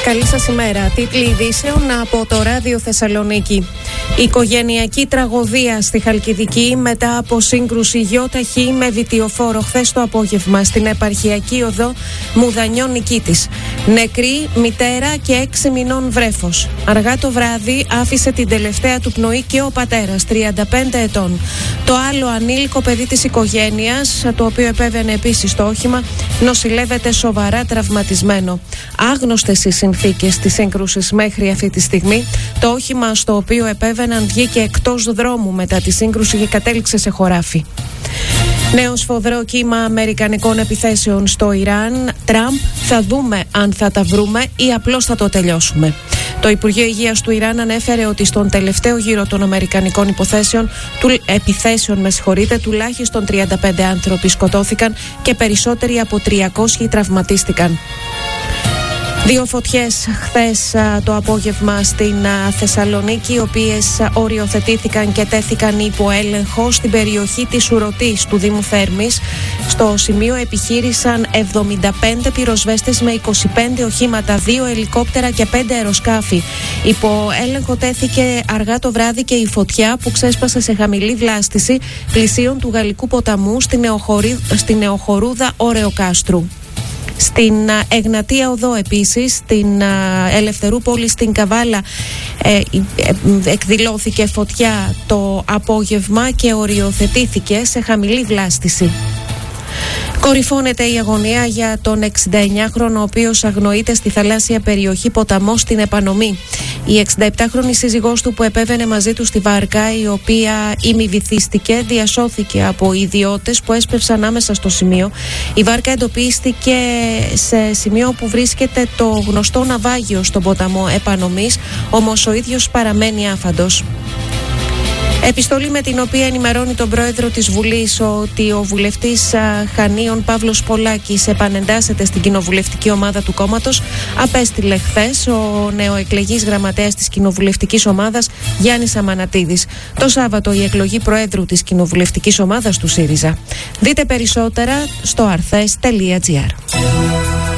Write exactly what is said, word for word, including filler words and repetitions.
Καλή σας ημέρα. Τίτλοι ειδήσεων από το Ράδιο Θεσσαλονίκη. Οικογενειακή τραγωδία στη Χαλκιδική μετά από σύγκρουση γιοταχή με βιτιοφόρο χθες το απόγευμα στην επαρχιακή οδό Μουδανιών Νικήτης. Νεκρή μητέρα και έξι μηνών βρέφος. Αργά το βράδυ άφησε την τελευταία του πνοή και ο πατέρας, τριάντα πέντε ετών. Το άλλο ανήλικο παιδί της οικογένειας, το οποίο επέβαινε επίσης το όχημα, νοσηλεύεται σοβαρά τραυματισμένο. Άγνωστες οι συνθήκες της σύγκρουσης μέχρι αυτή τη στιγμή. Το όχημα στο οποίο επέβαιναν βγήκε εκτός δρόμου μετά τη σύγκρουση και κατέληξε σε χωράφι. Νέο σφοδρό κύμα αμερικανικών επιθέσεων στο Ιράν. Τραμπ, θα δούμε αν θα τα βρούμε ή απλώς θα το τελειώσουμε. Το Υπουργείο Υγείας του Ιράν ανέφερε ότι στον τελευταίο γύρο των αμερικανικών υποθέσεων, του, επιθέσεων με συγχωρείτε, τουλάχιστον τριάντα πέντε άνθρωποι σκοτώθηκαν και περισσότεροι από τριακόσιοι τραυματίστηκαν. Δύο φωτιές χθες το απόγευμα στην α, Θεσσαλονίκη, οι οποίες α, οριοθετήθηκαν και τέθηκαν υπό έλεγχο στην περιοχή της Ουρωτής του Δήμου Θέρμης. Στο σημείο επιχείρησαν εβδομήντα πέντε πυροσβέστες με είκοσι πέντε οχήματα, δύο ελικόπτερα και πέντε αεροσκάφη. Υπό έλεγχο τέθηκε αργά το βράδυ και η φωτιά που ξέσπασε σε χαμηλή βλάστηση πλησίων του Γαλλικού ποταμού στην στη νεοχορούδα Ωρεοκάστρου. Στην Εγνατία Οδό επίσης, στην Ελευθερούπολη, στην Καβάλα ε, ε, εκδηλώθηκε φωτιά το απόγευμα και οριοθετήθηκε σε χαμηλή βλάστηση. Κορυφώνεται η αγωνία για τον εξηνταεννιάχρονο ο οποίος αγνοείται στη θαλάσσια περιοχή Ποταμός στην Επανομή. Η εξηνταεπτάχρονη σύζυγός του που επέβαινε μαζί του στη βάρκα, η οποία ημιβυθίστηκε, διασώθηκε από ιδιώτες που έσπευσαν άμεσα στο σημείο. Η βάρκα εντοπίστηκε σε σημείο που βρίσκεται το γνωστό ναυάγιο στον ποταμό Επανομής, όμως ο ίδιος παραμένει άφαντος. Επιστολή με την οποία ενημερώνει τον πρόεδρο της Βουλής ότι ο βουλευτής Χανίων Παύλος Πολάκης επανεντάσσεται στην κοινοβουλευτική ομάδα του κόμματος, απέστειλε χθες ο νεοεκλεγής γραμματέας της κοινοβουλευτικής ομάδας Γιάννης Αμανατίδης. Το Σάββατο η εκλογή προέδρου της κοινοβουλευτικής ομάδας του ΣΥΡΙΖΑ. Δείτε περισσότερα στο αρθές τελεία τζι άρ.